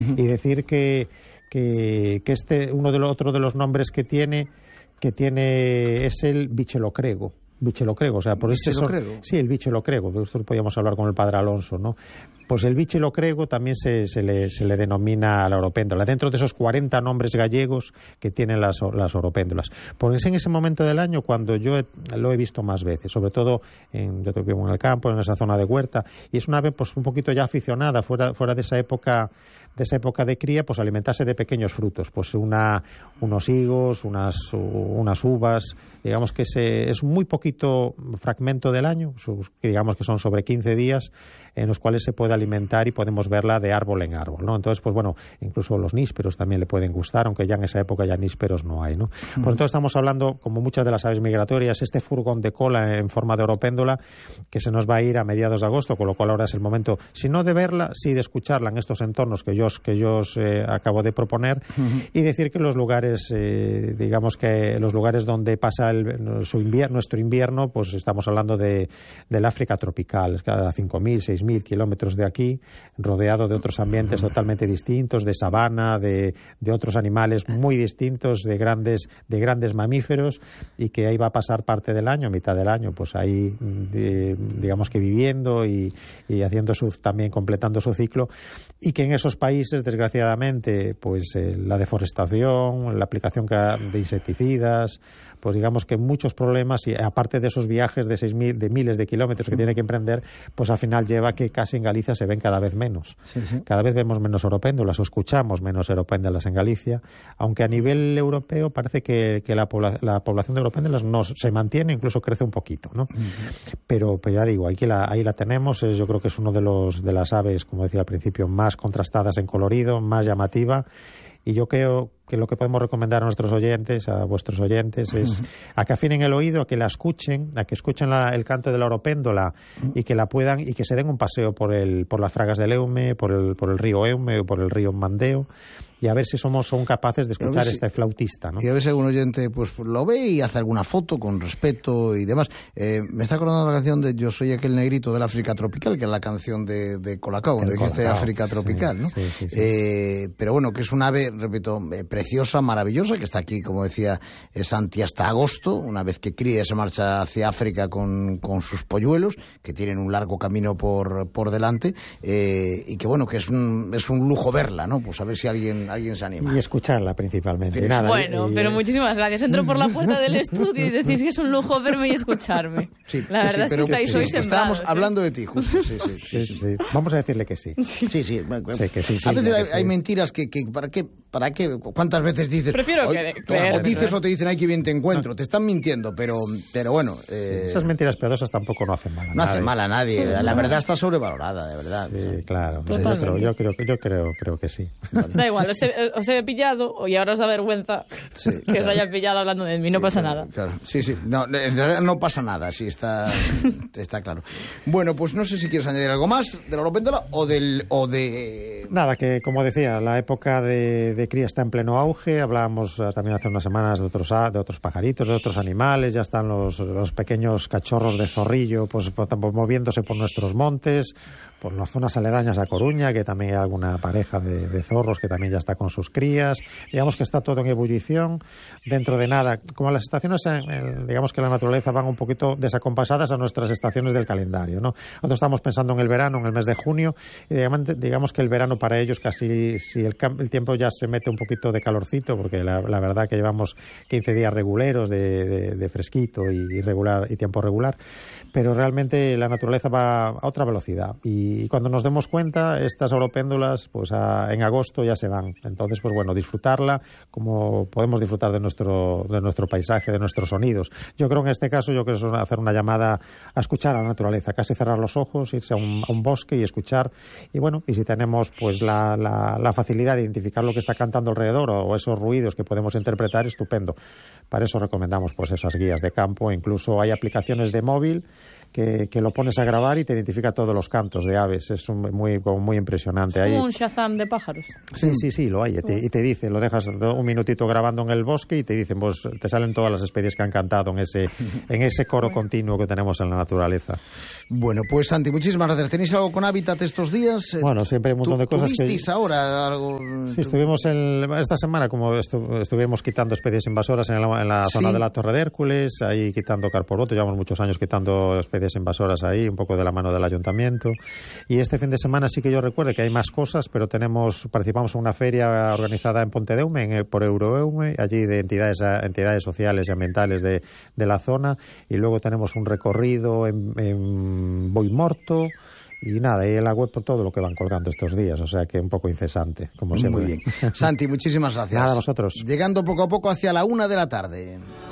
y decir que otro de los nombres que tiene es el bichelocrego. Bichelocrego, o sea, por este sí, el bichelocrego, por esto podíamos hablar con el padre Alonso, ¿no? Pues el bichelocrego también se le denomina a la oropéndola, dentro de esos 40 nombres gallegos que tienen las oropéndolas. Porque es en ese momento del año cuando yo lo he visto más veces, sobre todo yo vivo en el campo, en esa zona de huerta, y es una ave pues un poquito ya aficionada, fuera de esa época de cría, pues alimentarse de pequeños frutos, pues unos higos, unas uvas, digamos que es muy poquito fragmento del año, que digamos que son sobre 15 días, en los cuales se puede alimentar y podemos verla de árbol en árbol, ¿no? Entonces, pues bueno, incluso los nísperos también le pueden gustar, aunque ya en esa época ya nísperos no hay, ¿no? Pues entonces estamos hablando, como muchas de las aves migratorias, este furgón de cola en forma de oropéndola, que se nos va a ir a mediados de agosto, con lo cual ahora es el momento, si no de verla, sí de escucharla en estos entornos que yo os acabo de proponer, y decir que los lugares, digamos que los lugares donde pasa nuestro invierno, pues estamos hablando del África tropical, a 5.000, 6.000 kilómetros de aquí, rodeado de otros ambientes totalmente distintos, de sabana, de otros animales muy distintos, de grandes mamíferos, y que ahí va a pasar parte del año, mitad del año, pues ahí digamos que viviendo y haciendo también completando su ciclo, y que en esos países, desgraciadamente, pues la deforestación, la aplicación de insecticidas, pues digamos que muchos problemas, y aparte de esos viajes de miles de kilómetros que tiene que emprender, pues al final lleva que casi en Galicia se ven cada vez menos. Sí. Cada vez vemos menos oropéndolas, o escuchamos menos oropéndolas en Galicia, aunque a nivel europeo parece que la población de oropéndolas se mantiene, incluso crece un poquito, ¿no? Pero ya digo, ahí la tenemos, yo creo que es uno de las aves, como decía al principio, más contrastadas en colorido, más llamativa, y yo creo que lo que podemos recomendar a nuestros oyentes, a vuestros oyentes, es a que afinen el oído, a que escuchen el canto de la oropéndola, y que la puedan, y que se den un paseo por las fragas del Eume, por el río Eume o por el río Mandeo, y a ver si son capaces de escuchar este flautista, ¿no? Y a ver si algún oyente pues lo ve y hace alguna foto con respeto y demás. Me está acordando la canción de Yo soy aquel negrito del África tropical, que es la canción de Colacao, donde dijiste África tropical, ¿no? Sí. Pero bueno, que es un ave, repito, preciosa, maravillosa, que está aquí, como decía Santi, hasta agosto. Una vez que cría se marcha hacia África con sus polluelos, que tienen un largo camino por delante, y que bueno, que es un lujo verla, ¿no? Pues a ver si alguien se anima. Y escucharla principalmente. Pero muchísimas gracias. Entro por la puerta del estudio y decís que es un lujo verme y escucharme. Sí, la verdad es que estáis hoy sembrados. Estábamos hablando de ti, justo. Sí. Vamos a decirle que sí. Sí. Que sí, a veces hay mentiras que ¿para qué? ¿Cuántas veces dices? Prefiero o dices o te dicen, ay, qué bien te encuentro. Te están mintiendo, pero bueno. Esas mentiras piadosas tampoco no hacen mal a nadie. No hacen mal a nadie. La verdad está sobrevalorada, de verdad. Sí, claro. Yo creo que sí. Da igual, os he pillado y ahora os da vergüenza que os haya pillado hablando de mí. No pasa nada. Claro. Sí. No, en realidad no pasa nada. Sí, está claro. Bueno, pues no sé si quieres añadir algo más de la oropéndola o de... Nada, que como decía, la época de cría está en pleno auge. Hablábamos también hace unas semanas de otros pajaritos, de otros animales. Ya están los pequeños cachorros de zorrillo pues moviéndose por nuestros montes, por las zonas aledañas a Coruña, que también hay alguna pareja de zorros que también ya está con sus crías. Digamos que está todo en ebullición. Dentro de nada, como las estaciones, digamos que la naturaleza van un poquito desacompasadas a nuestras estaciones del calendario, ¿no? Nosotros estamos pensando en el verano, en el mes de junio, y digamos que el verano para ellos casi, si el tiempo ya se mete un poquito de calorcito, porque la verdad que llevamos 15 días reguleros de fresquito y tiempo regular, pero realmente la naturaleza va a otra velocidad, y cuando nos demos cuenta, estas oropéndolas pues en agosto ya se van. Entonces, pues bueno, disfrutarla como podemos disfrutar de nuestro paisaje, de nuestros sonidos. Yo creo que en este caso, es hacer una llamada a escuchar a la naturaleza, casi cerrar los ojos, irse a un bosque y escuchar, y bueno, y si tenemos pues la facilidad de identificar lo que está cantando alrededor o esos ruidos que podemos interpretar, estupendo. Para eso recomendamos pues esas guías de campo. Incluso hay aplicaciones de móvil que lo pones a grabar y te identifica todos los cantos de aves. Es muy impresionante. ¿Es como un Shazam de pájaros? Sí, lo hay. Y te dice, lo dejas un minutito grabando en el bosque y te dicen, pues te salen todas las especies que han cantado en ese coro continuo que tenemos en la naturaleza. Bueno, pues Santi, muchísimas gracias. ¿Tenéis algo con Hábitat estos días? Bueno, siempre hay un montón de cosas. ¿Tuvisteis ahora algo? Sí, estuvimos esta semana, como estuvimos quitando especies invasoras en la zona de la Torre de Hércules, ahí quitando carporoto. Llevamos muchos años quitando especies invasoras ahí, un poco de la mano del ayuntamiento. Y este fin de semana sí que yo recuerdo que hay más cosas, pero participamos en una feria organizada en Pontedeume, por Euroeume, allí de entidades sociales y ambientales de la zona. Y luego tenemos un recorrido en Boimorto. Y nada, ahí en la web por todo lo que van colgando estos días, o sea que un poco incesante, como siempre. Muy bien. Santi, muchísimas gracias. Nada, a vosotros. Llegando poco a poco hacia la 1 de la tarde.